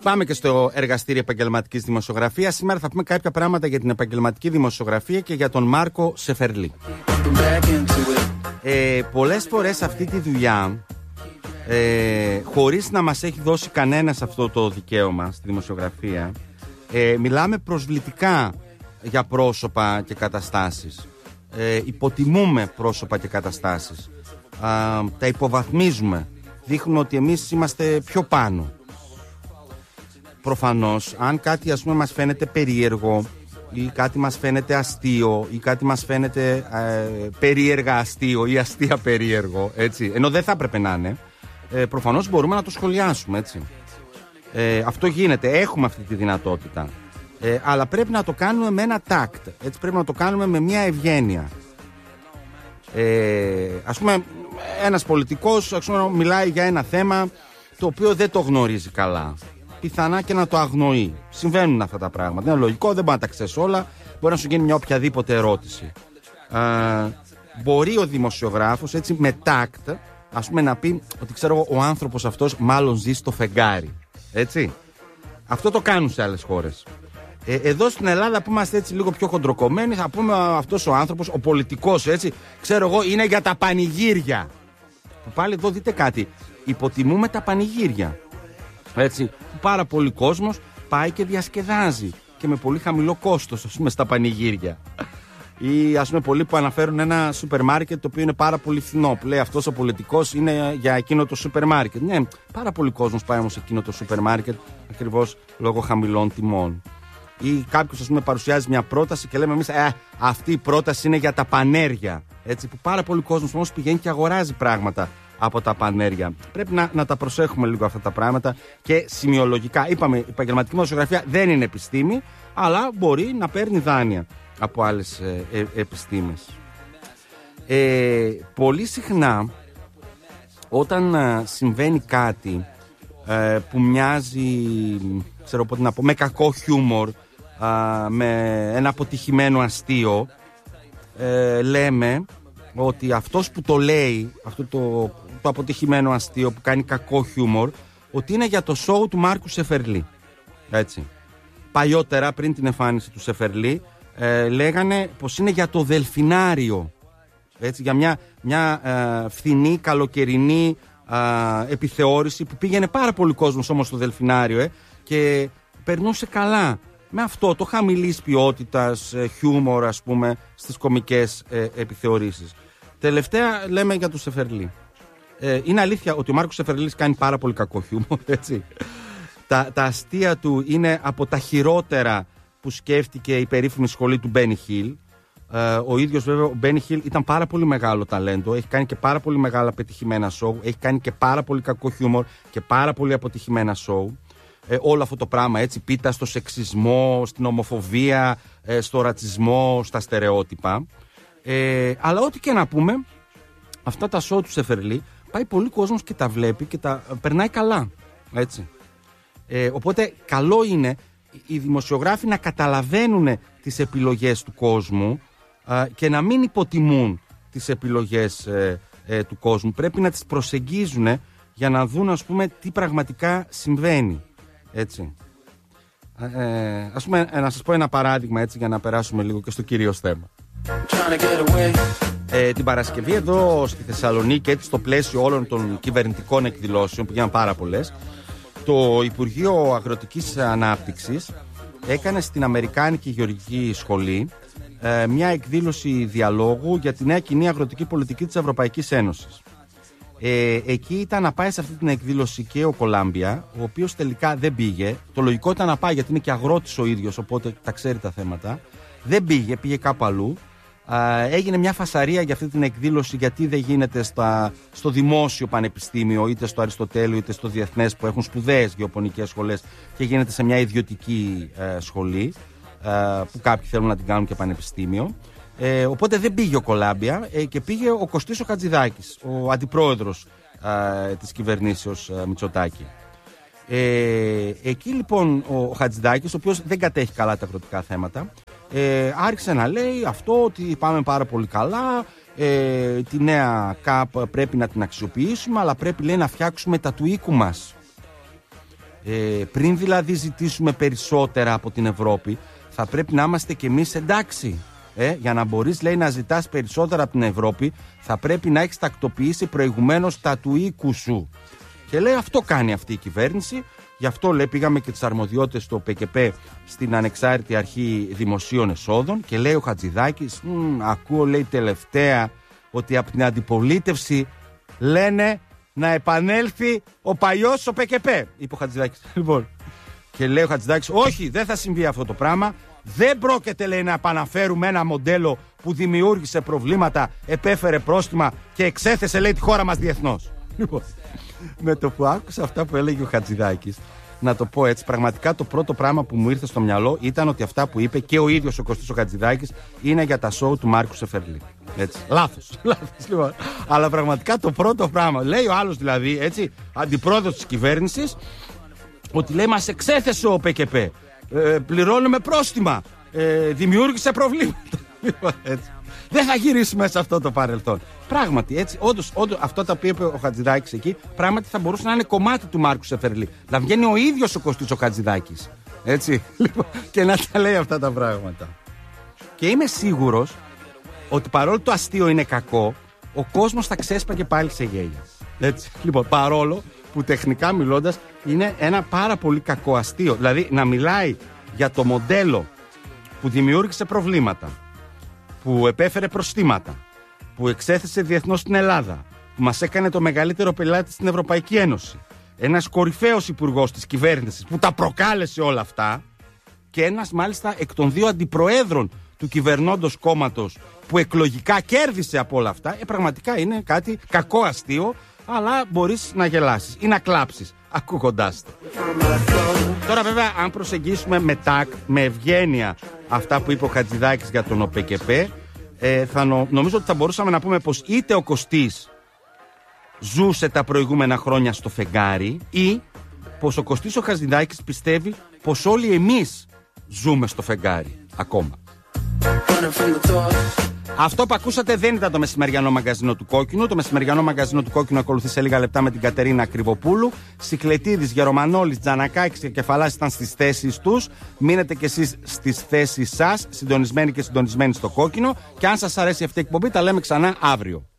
Πάμε και στο εργαστήριο επαγγελματικής δημοσιογραφίας. Σήμερα θα πούμε κάποια πράγματα για την επαγγελματική δημοσιογραφία και για τον Μάρκο Σεφερλί. Πολλές φορές αυτή τη δουλειά, χωρίς να μας έχει δώσει κανένας αυτό το δικαίωμα στη δημοσιογραφία, μιλάμε προσβλητικά για πρόσωπα και καταστάσεις. Υποτιμούμε πρόσωπα και καταστάσεις. Τα υποβαθμίζουμε. Δείχνουμε ότι εμείς είμαστε πιο πάνω. Προφανώς, αν κάτι ας πούμε μας φαίνεται περίεργο ή κάτι μας φαίνεται αστείο ή κάτι μας φαίνεται περίεργα αστείο ή αστεία περίεργο, έτσι, ενώ δεν θα έπρεπε να είναι, προφανώς μπορούμε να το σχολιάσουμε, έτσι. Αυτό γίνεται, έχουμε αυτή τη δυνατότητα. Αλλά πρέπει να το κάνουμε με ένα τάκτ, έτσι, πρέπει να το κάνουμε με μια ευγένεια. Ας πούμε, ένας πολιτικός μιλάει για ένα θέμα το οποίο δεν το γνωρίζει καλά. Πιθανά και να το αγνοεί. Συμβαίνουν αυτά τα πράγματα. Είναι λογικό, δεν μπορεί να τα ξέρεις όλα. Μπορεί να σου γίνει μια οποιαδήποτε ερώτηση. Μπορεί ο δημοσιογράφος, έτσι, με τάκτ, ας πούμε, να πει ότι ξέρω εγώ, ο άνθρωπος αυτός μάλλον ζει στο φεγγάρι. Έτσι. Αυτό το κάνουν σε άλλες χώρες. Εδώ στην Ελλάδα που είμαστε έτσι λίγο πιο χοντροκομμένοι, θα πούμε αυτός ο άνθρωπος, ο πολιτικός, έτσι, ξέρω εγώ, είναι για τα πανηγύρια. Πάλι εδώ δείτε κάτι. Υποτιμούμε τα πανηγύρια. Έτσι, πάρα πολύ κόσμος πάει και διασκεδάζει και με πολύ χαμηλό κόστος, ας πούμε, στα πανηγύρια. Ή ας πούμε πολλοί που αναφέρουν ένα σούπερ μάρκετ το οποίο είναι πάρα πολύ φθηνό, που λέει αυτός ο πολιτικός είναι για εκείνο το σούπερ μάρκετ. Ναι, πάρα πολύ κόσμος πάει όμως σε εκείνο το σούπερ μάρκετ ακριβώς λόγω χαμηλών τιμών. Ή κάποιος ας πούμε παρουσιάζει μια πρόταση και λέμε εμείς αυτή η πρόταση είναι για τα πανέρια. Έτσι, που πάρα πολύ κόσμος όμως πηγαίνει και αγοράζει πράγματα από τα πανέρια. Πρέπει να τα προσέχουμε λίγο αυτά τα πράγματα και σημειολογικά. Είπαμε, η επαγγελματική δημοσιογραφία δεν είναι επιστήμη, αλλά μπορεί να παίρνει δάνεια από άλλες επιστήμες. Πολύ συχνά όταν συμβαίνει κάτι που μοιάζει, ξέρω πότε να πω, με κακό χιούμορ, με ένα αποτυχημένο αστείο, λέμε ότι αυτός που το λέει, αυτό το αποτυχημένο αστείο που κάνει κακό χιούμορ, ότι είναι για το σόου του Μάρκου Σεφερλί. Έτσι. Παλιότερα, πριν την εμφάνιση του Σεφερλί, λέγανε πως είναι για το Δελφινάριο. Έτσι, για μια φθηνή, καλοκαιρινή επιθεώρηση που πήγαινε πάρα πολύ κόσμος όμως στο Δελφινάριο και περνούσε καλά με αυτό το χαμηλής ποιότητας χιούμορ, ας πούμε, στις κωμικές επιθεωρήσεις. Τελευταία λέμε για το Σεφερλί. Είναι αλήθεια ότι ο Μάρκος Σεφερλής κάνει πάρα πολύ κακό χιούμορ, έτσι. Τα αστεία του είναι από τα χειρότερα που σκέφτηκε η περίφημη σχολή του Μπένι Χιλ. Ο ίδιος βέβαια ο Μπένι Χιλ ήταν πάρα πολύ μεγάλο ταλέντο, έχει κάνει και πάρα πολύ μεγάλα πετυχημένα σοου, έχει κάνει και πάρα πολύ κακό χιούμορ και πάρα πολύ αποτυχημένα σοου. Όλο αυτό το πράγμα, έτσι, πίτα στο σεξισμό, στην ομοφοβία, στο ρατσισμό, στα στερεότυπα. Αλλά ό,τι και να πούμε, αυτά τα σοου του Σεφερλί πάει πολύ κόσμος και τα βλέπει και τα περνάει καλά, έτσι. Οπότε καλό είναι οι δημοσιογράφοι να καταλαβαίνουν τις επιλογές του κόσμου και να μην υποτιμούν τις επιλογές του κόσμου. Πρέπει να τις προσεγγίζουν για να δουν, ας πούμε, τι πραγματικά συμβαίνει, έτσι. Ας πούμε, να σας πω ένα παράδειγμα, έτσι, για να περάσουμε λίγο και στο κυρίως θέμα. Την Παρασκευή εδώ στη Θεσσαλονίκη, έτσι, στο πλαίσιο όλων των κυβερνητικών εκδηλώσεων που γίνανε πάρα πολλές, το Υπουργείο Αγροτικής Ανάπτυξης έκανε στην Αμερικάνικη Γεωργική Σχολή μια εκδήλωση διαλόγου για τη νέα κοινή αγροτική πολιτική της Ευρωπαϊκής Ένωσης. Εκεί ήταν να πάει σε αυτή την εκδήλωση και ο Κολάμπια, ο οποίος τελικά δεν πήγε. Το λογικό ήταν να πάει γιατί είναι και αγρότης ο ίδιος, οπότε τα ξέρει τα θέματα. Δεν πήγε, πήγε κάπου αλλού. Έγινε μια φασαρία για αυτή την εκδήλωση, γιατί δεν γίνεται στο δημόσιο πανεπιστήμιο, είτε στο Αριστοτέλειο είτε στο Διεθνές, που έχουν σπουδαίες γεωπονικές σχολές, και γίνεται σε μια ιδιωτική σχολή που κάποιοι θέλουν να την κάνουν και πανεπιστήμιο. Οπότε δεν πήγε ο Κολάμπια και πήγε ο Κωστής ο Χατζηδάκης, ο αντιπρόεδρος της κυβερνήσεως Μητσοτάκη. Εκεί λοιπόν ο Χατζηδάκης, ο οποίος δεν κατέχει καλά τα αγροτικά θέματα, άρχισε να λέει αυτό, ότι πάμε πάρα πολύ καλά, τη νέα ΚΑΠ πρέπει να την αξιοποιήσουμε, αλλά πρέπει, λέει, να φτιάξουμε τα του οίκου μας. Πριν δηλαδή ζητήσουμε περισσότερα από την Ευρώπη, θα πρέπει να είμαστε κι εμείς εντάξει. Για να μπορείς, λέει, να ζητάς περισσότερα από την Ευρώπη, θα πρέπει να έχεις τακτοποιήσει προηγουμένως τα του οίκου σου. Και λέει αυτό κάνει αυτή η κυβέρνηση. Γι' αυτό, λέει, πήγαμε και τις αρμοδιότητες στο ΠΚΠ στην Ανεξάρτητη Αρχή Δημοσίων Εσόδων. Και λέει ο Χατζηδάκης, ακούω, λέει, τελευταία ότι από την αντιπολίτευση λένε να επανέλθει ο παλιός ο ΠΚΠ, είπε ο Χατζηδάκης. Λοιπόν, και λέει ο Χατζηδάκης, όχι, δεν θα συμβεί αυτό το πράγμα. Δεν πρόκειται, λέει, να επαναφέρουμε ένα μοντέλο που δημιούργησε προβλήματα, επέφερε πρόστιμα και εξέθεσε, λέει, τη χώρα μας διεθνώς. Λοιπόν, με το που άκουσα αυτά που έλεγε ο Χατζηδάκης, να το πω έτσι, πραγματικά το πρώτο πράγμα που μου ήρθε στο μυαλό ήταν ότι αυτά που είπε και ο ίδιος ο Κωστής ο Χατζηδάκης είναι για τα σόου του Μάρκου Σεφερλί. Έτσι. Λάθος. Λοιπόν. Αλλά πραγματικά το πρώτο πράγμα, λέει ο άλλος δηλαδή, έτσι, αντιπρόεδρος της κυβέρνησης, ότι λέει μας εξέθεσε ο ΠΚΠ. Πληρώνουμε πρόστιμα. Δημιούργησε προβλήματα. Έτσι. Δεν θα γυρίσουμε σε αυτό το παρελθόν. Πράγματι, έτσι, όντως, αυτό τα οποίο είπε ο Χατζηδάκης εκεί, πράγματι θα μπορούσε να είναι κομμάτι του Μάρκου Σεφερλί. Να βγαίνει ο ίδιος ο Κωστής ο Χατζηδάκης. Έτσι. Και να τα λέει αυτά τα πράγματα. Και είμαι σίγουρος ότι παρόλο το αστείο είναι κακό, ο κόσμος θα ξέσπαγε πάλι σε γέλια. Έτσι. Λοιπόν, παρόλο που τεχνικά μιλώντας είναι ένα πάρα πολύ κακό αστείο. Δηλαδή να μιλάει για το μοντέλο που δημιούργησε προβλήματα, που επέφερε προστήματα, που εξέθεσε διεθνώς την Ελλάδα, που μας έκανε το μεγαλύτερο πελάτη στην Ευρωπαϊκή Ένωση, ένας κορυφαίος υπουργός της κυβέρνησης που τα προκάλεσε όλα αυτά και ένας μάλιστα εκ των δύο αντιπροέδρων του κυβερνώντος κόμματος που εκλογικά κέρδισε από όλα αυτά, πραγματικά είναι κάτι κακό αστείο, αλλά μπορείς να γελάσεις ή να κλάψεις ακούγοντάς το. Τώρα βέβαια αν προσεγγίσουμε με τάκ, με ευγένεια αυτά που είπε ο Χατζηδάκης για τον ΟΠΚΠ, νομίζω ότι θα μπορούσαμε να πούμε πως είτε ο Κωστής ζούσε τα προηγούμενα χρόνια στο φεγγάρι ή πως ο Κωστής ο Χατζηδάκης πιστεύει πως όλοι εμείς ζούμε στο φεγγάρι ακόμα. Αυτό που ακούσατε δεν ήταν το μεσημεριανό μαγκαζίνο του Κόκκινου. Το μεσημεριανό μαγκαζίνο του Κόκκινου ακολουθεί σε λίγα λεπτά με την Κατερίνα Κρυβοπούλου. Σικλετίδης, Γερομανόλης, Τζανακάκης και Κεφαλάς ήταν στις θέσεις τους. Μείνετε κι εσείς στις θέσεις σας, συντονισμένοι και συντονισμένοι στο Κόκκινο. Και αν σας αρέσει αυτή η εκπομπή, τα λέμε ξανά αύριο.